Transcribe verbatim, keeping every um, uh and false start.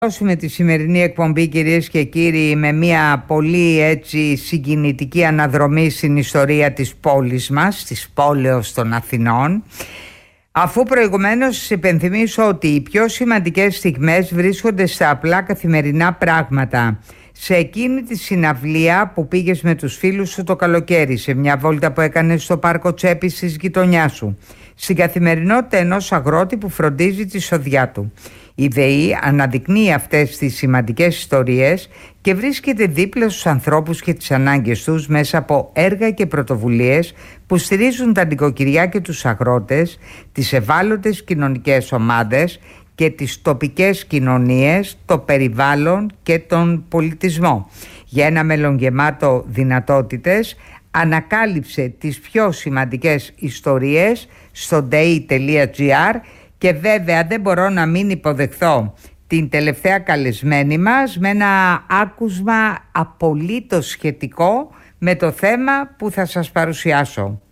Με τη σημερινή εκπομπή, κυρίες και κύριοι, με μια πολύ έτσι συγκινητική αναδρομή στην ιστορία της πόλης μας, της πόλεως των Αθηνών, αφού προηγουμένως σας υπενθυμίσω ότι οι πιο σημαντικές στιγμές βρίσκονται στα απλά καθημερινά πράγματα. Σε εκείνη τη συναυλία που πήγες με τους φίλους σου το καλοκαίρι, σε μια βόλτα που έκανες στο πάρκο Τσέπης της γειτονιάς σου, στην καθημερινότητα ενός αγρότη που φροντίζει τη σοδιά του. Η ΔΕΗ αναδεικνύει αυτές τις σημαντικές ιστορίες και βρίσκεται δίπλα στους ανθρώπους και τις ανάγκες τους μέσα από έργα και πρωτοβουλίες που στηρίζουν τα νοικοκυριά και τους αγρότες, τις ευάλωτες κοινωνικές ομάδες και τις τοπικές κοινωνίες, το περιβάλλον και τον πολιτισμό. Για ένα μέλλον γεμάτο δυνατότητες, ανακάλυψε τις πιο σημαντικές ιστορίες στο ντεϊ τελεία τζι άρ. Και βέβαια δεν μπορώ να μην υποδεχθώ την τελευταία καλεσμένη μας με ένα άκουσμα απολύτως σχετικό με το θέμα που θα σας παρουσιάσω.